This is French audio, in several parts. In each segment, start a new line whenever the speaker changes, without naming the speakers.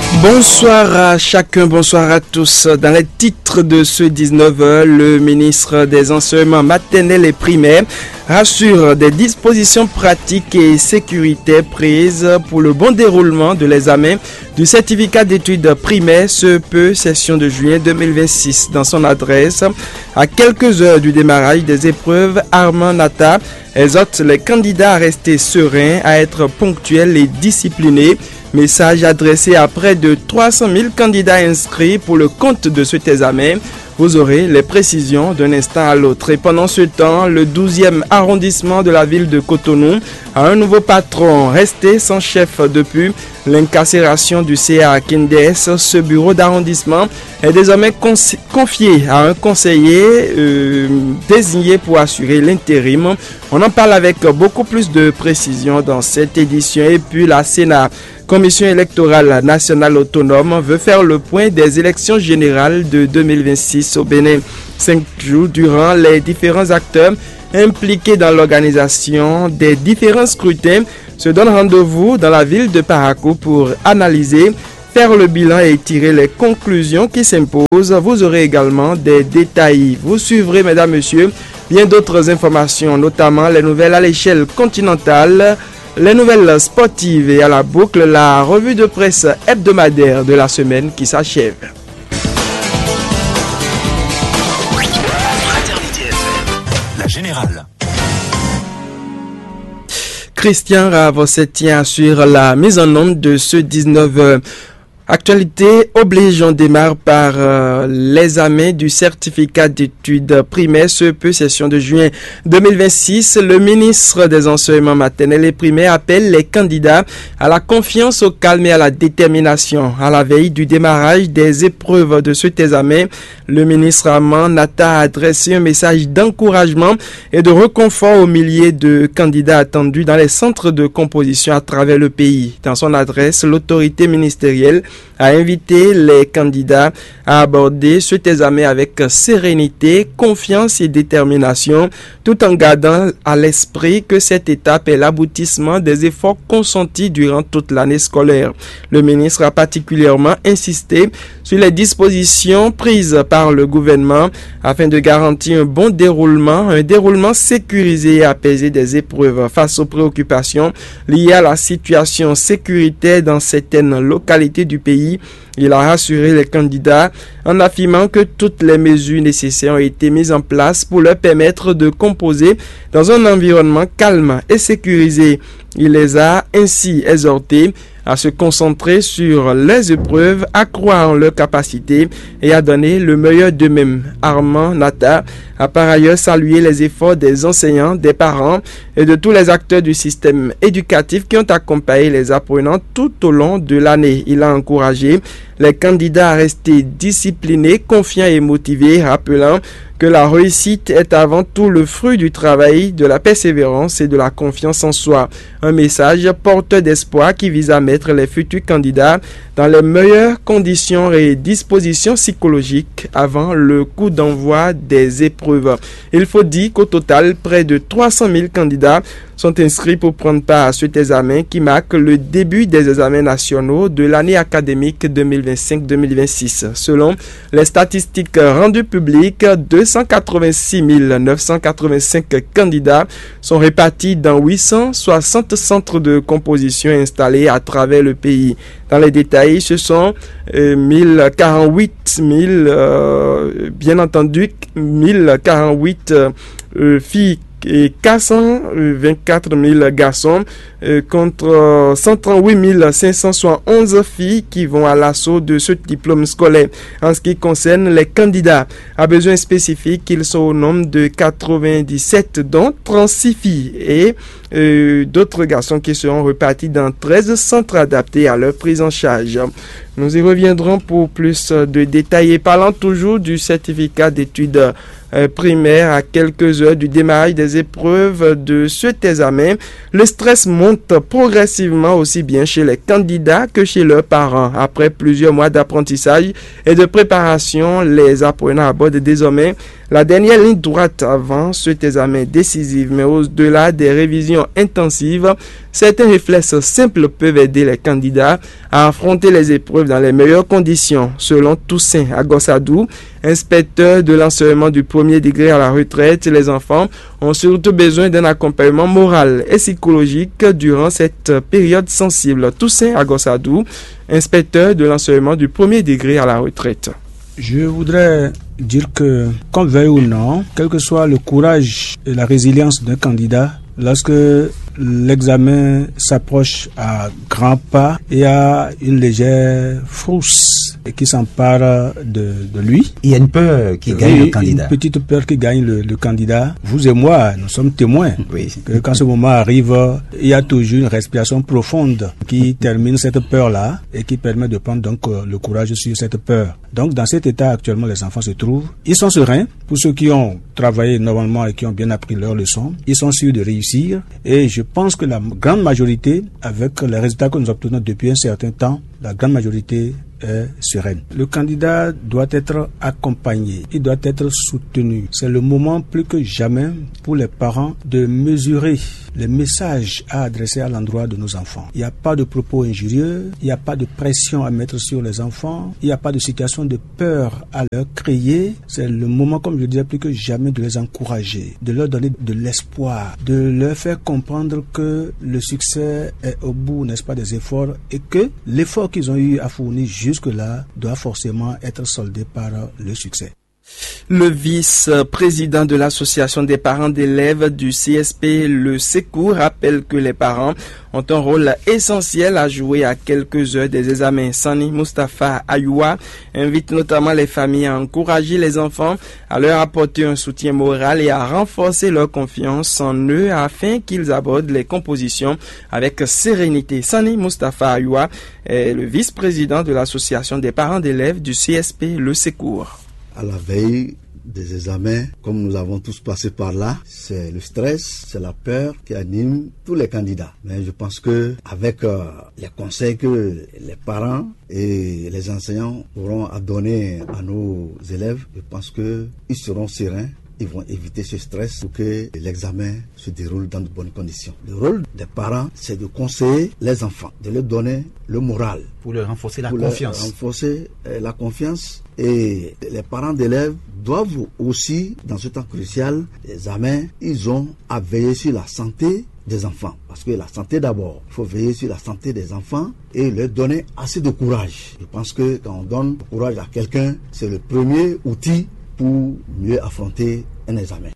Bonsoir à chacun, bonsoir à tous. Dans les titres de ce 19h, le ministre des Enseignements maternels et primaires rassure des dispositions pratiques et sécuritaires prises pour le bon déroulement de l'examen du certificat d'études primaires CEP session de juin 2026. Dans son adresse, à quelques heures du démarrage des épreuves, Armand Nata exhorte les candidats à rester sereins, à être ponctuels et disciplinés. Message adressé à près de 300 000 candidats inscrits pour le compte de cet examen. Vous aurez les précisions d'un instant à l'autre. Et pendant ce temps, le 12e arrondissement de la ville de Cotonou a un nouveau patron. Resté sans chef depuis l'incarcération du CA Kindes, ce bureau d'arrondissement est désormais confié à un conseiller désigné pour assurer l'intérim. On en parle avec beaucoup plus de précision dans cette édition. Et puis la Sénat, Commission électorale nationale autonome, veut faire le point des élections générales de 2026 au Bénin. 5 jours durant, les différents acteurs impliqués dans l'organisation des différents scrutins se donnent rendez-vous dans la ville de Parakou pour analyser, faire le bilan et tirer les conclusions qui s'imposent. Vous aurez également des détails. Vous suivrez, mesdames, messieurs, bien d'autres informations, notamment les nouvelles à l'échelle continentale, les nouvelles sportives et à la boucle, la revue de presse hebdomadaire de la semaine qui s'achève.
La générale.
Christian Ravossetti assure la mise en onde de ce 19h. Actualité oblige, on démarre par l'examen du certificat d'études primaires CEP session de juin 2026. Le ministre des Enseignements maternels et primaires appelle les candidats à la confiance, au calme et à la détermination. À la veille du démarrage des épreuves de cet examen, le ministre Armand Nata a adressé un message d'encouragement et de réconfort aux milliers de candidats attendus dans les centres de composition à travers le pays. Dans son adresse, l'autorité ministérielle a invité les candidats à aborder cet examen avec sérénité, confiance et détermination, tout en gardant à l'esprit que cette étape est l'aboutissement des efforts consentis durant toute l'année scolaire. Le ministre a particulièrement insisté sur les dispositions prises par le gouvernement afin de garantir un bon déroulement, un déroulement sécurisé et apaisé des épreuves face aux préoccupations liées à la situation sécuritaire dans certaines localités du pays. Il a rassuré les candidats en affirmant que toutes les mesures nécessaires ont été mises en place pour leur permettre de composer dans un environnement calme et sécurisé. Il les a ainsi exhortés à se concentrer sur les épreuves, à croire en leurs capacités et à donner le meilleur d'eux-mêmes. Armand Nata a par ailleurs salué les efforts des enseignants, des parents et de tous les acteurs du système éducatif qui ont accompagné les apprenants tout au long de l'année. Il a encouragé les candidats à rester disciplinés, confiants et motivés, rappelant que la réussite est avant tout le fruit du travail, de la persévérance et de la confiance en soi. Un message porteur d'espoir qui vise à mettre les futurs candidats dans les meilleures conditions et dispositions psychologiques avant le coup d'envoi des épreuves. Il faut dire qu'au total, près de 300 000 candidats sont inscrits pour prendre part à cet examen qui marque le début des examens nationaux de l'année académique 2025-2026. Selon les statistiques rendues publiques, 286 985 candidats sont répartis dans 860 centres de composition installés à travers le pays. Dans les détails, ce sont 1048 filles et 424 000 garçons contre 138 571 filles qui vont à l'assaut de ce diplôme scolaire. En ce qui concerne les candidats à besoins spécifiques, ils sont au nombre de 97, dont 36 filles et d'autres garçons qui seront repartis dans 13 centres adaptés à leur prise en charge. Nous y reviendrons pour plus de détails. Et parlant toujours du certificat d'études primaires à quelques heures du démarrage des épreuves de cet examen, le stress monte progressivement aussi bien chez les candidats que chez leurs parents. Après plusieurs mois d'apprentissage et de préparation, les apprenants abordent désormais la dernière ligne droite avant cet examen décisif. Mais au-delà des révisions intensives, certains réflexes simples peuvent aider les candidats à affronter les épreuves dans les meilleures conditions. Selon Toussaint Agossadou, inspecteur de l'enseignement du premier degré à la retraite, les enfants ont surtout besoin d'un accompagnement moral et psychologique durant cette période sensible. Toussaint Agossadou, inspecteur de l'enseignement du premier degré à la retraite.
Je voudrais dire que, qu'on veuille ou non, quel que soit le courage et la résilience d'un candidat, lorsque l'examen s'approche à grands pas, il y a une légère frousse qui s'empare de lui.
Il y a une peur qui gagne le candidat.
Une petite peur qui gagne le candidat. Vous et moi, nous sommes témoins que quand ce moment arrive, il y a toujours une respiration profonde qui termine cette peur-là et qui permet de prendre donc le courage sur cette peur. Donc dans cet état actuellement les enfants se trouvent. Ils sont sereins. Pour ceux qui ont travaillé normalement et qui ont bien appris leurs leçons, ils sont sûrs de réussir. Et je pense que la grande majorité, avec les résultats que nous obtenons depuis un certain temps, la grande majorité est sereine. Le candidat doit être accompagné, il doit être soutenu. C'est le moment plus que jamais pour les parents de mesurer les messages à adresser à l'endroit de nos enfants. Il n'y a pas de propos injurieux, il n'y a pas de pression à mettre sur les enfants, il n'y a pas de situation de peur à leur créer. C'est le moment, comme je disais, plus que jamais de les encourager, de leur donner de l'espoir, de leur faire comprendre que le succès est au bout, n'est-ce pas, des efforts et que l'effort qu'ils ont eu à fournir jusque-là doit forcément être soldé par le succès.
Le vice-président de l'association des parents d'élèves du CSP, le Secours, rappelle que les parents ont un rôle essentiel à jouer à quelques heures des examens. Sani Mustafa Ayoua invite notamment les familles à encourager les enfants, à leur apporter un soutien moral et à renforcer leur confiance en eux afin qu'ils abordent les compositions avec sérénité. Sani Mustafa Ayoua est le vice-président de l'association des parents d'élèves du CSP, le Secours.
À la veille des examens, comme nous avons tous passé par là, c'est le stress, c'est la peur qui anime tous les candidats. Mais je pense que avec les conseils que les parents et les enseignants auront à donner à nos élèves, je pense qu'ils seront sereins. Ils vont éviter ce stress pour que l'examen se déroule dans de bonnes conditions. Le rôle des parents, c'est de conseiller les enfants, de leur donner le moral.
Pour leur renforcer la confiance.
Renforcer la confiance. Et les parents d'élèves doivent aussi, dans ce temps crucial, l'examen, ils ont à veiller sur la santé des enfants. Parce que la santé d'abord, il faut veiller sur la santé des enfants et leur donner assez de courage. Je pense que quand on donne du courage à quelqu'un, c'est le premier outil pour mieux affronter un examen.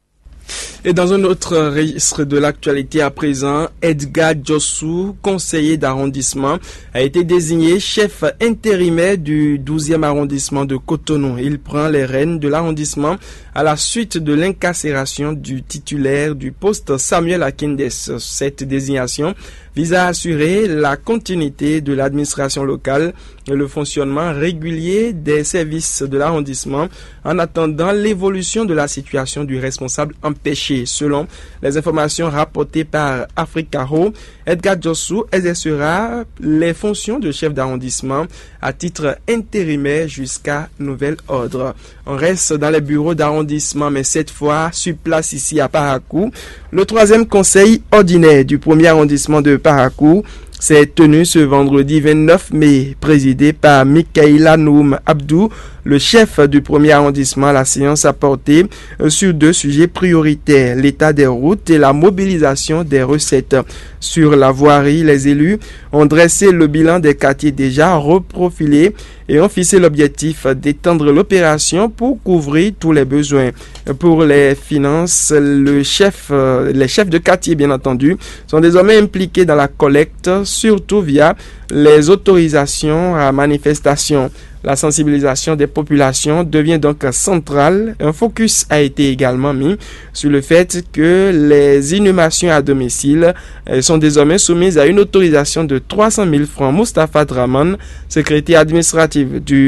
Et dans un autre registre de l'actualité à présent, Edgar Djossou, conseiller d'arrondissement, a été désigné chef intérimaire du 12e arrondissement de Cotonou. Il prend les rênes de l'arrondissement à la suite de l'incarcération du titulaire du poste Samuel Akindes. Cette désignation vise à assurer la continuité de l'administration locale et le fonctionnement régulier des services de l'arrondissement en attendant l'évolution de la situation du responsable empêché. Selon les informations rapportées par Africaro, Edgar Djossou exercera les fonctions de chef d'arrondissement à titre intérimaire jusqu'à nouvel ordre. On reste dans les bureaux d'arrondissement, mais cette fois sur place ici à Parakou. Le 3e conseil ordinaire du 1er arrondissement de Parakou s'est tenu ce vendredi 29 mai, présidé par Mikaïla Noum Abdou, le chef du 1er arrondissement. La séance a porté sur 2 sujets prioritaires, l'état des routes et la mobilisation des recettes. Sur la voirie, les élus ont dressé le bilan des quartiers déjà reprofilés et ont fixé l'objectif d'étendre l'opération pour couvrir tous les besoins. Pour les finances, les chefs de quartier, bien entendu, sont désormais impliqués dans la collecte, surtout via les autorisations à manifestation. La sensibilisation des populations devient donc centrale. Un focus a été également mis sur le fait que les inhumations à domicile sont désormais soumises à une autorisation de 300 000 francs. Moustapha Draman, secrétaire administratif,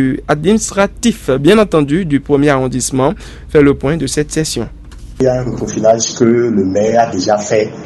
bien entendu, du 1er arrondissement, fait le point de cette session.
Il y a un profilage que le maire a déjà fait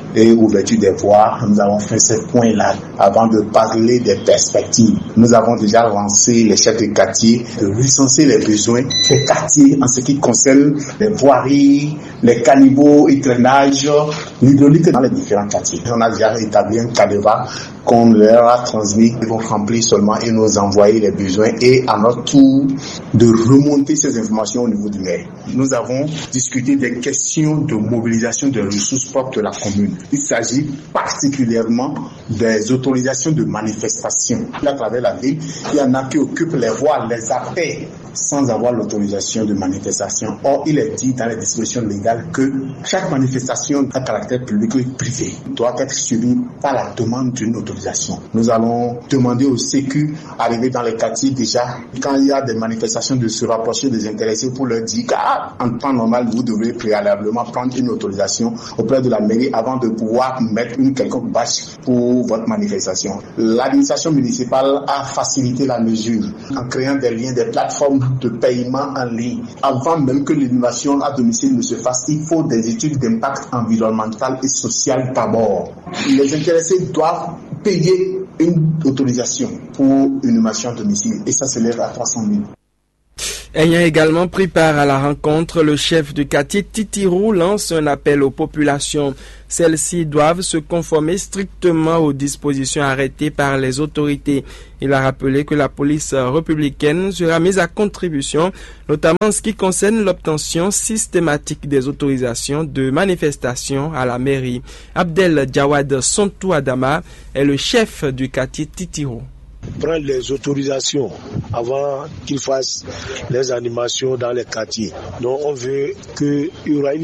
et ouverture des voies. Nous avons fait ce point-là avant de parler des perspectives. Nous avons déjà lancé les chefs de quartier de recenser les besoins des quartiers en ce qui concerne les voiries, les caniveaux et drainages, l'hydraulique dans les différents quartiers. On a déjà établi un canevas qu'on leur a transmis. Ils vont remplir seulement et nous envoyer les besoins et à notre tour de remonter ces informations au niveau du maire. Nous avons discuté des questions de mobilisation des ressources propres de la commune. Il s'agit particulièrement des autorisations de manifestation. À travers la ville, il y en a qui occupent les voies, les artères, sans avoir l'autorisation de manifestation. Or, il est dit dans les dispositions légales que chaque manifestation à caractère public ou privé doit être suivie par la demande d'une autorisation. Nous allons demander au Sécu, arriver dans les quartiers déjà, quand il y a des manifestations, de se rapprocher des intéressés pour leur dire qu'en temps normal, vous devrez préalablement prendre une autorisation auprès de la mairie avant de pouvoir mettre une quelconque bâche pour votre manifestation. L'administration municipale a facilité la mesure en créant des liens, des plateformes de paiement en ligne. Avant même que l'innovation à domicile ne se fasse, il faut des études d'impact environnemental et social d'abord. Les intéressés doivent payer une autorisation pour une innovation à domicile et ça s'élève à 300 000.
Ayant également pris part à la rencontre, le chef du quartier Titirou lance un appel aux populations. Celles-ci doivent se conformer strictement aux dispositions arrêtées par les autorités. Il a rappelé que la police républicaine sera mise à contribution, notamment en ce qui concerne l'obtention systématique des autorisations de manifestation à la mairie. Abdel Jawad Sontou Adama est le chef du quartier Titirou.
Prendre les autorisations avant qu'ils fassent les animations dans les quartiers. Donc on veut qu'il y aura une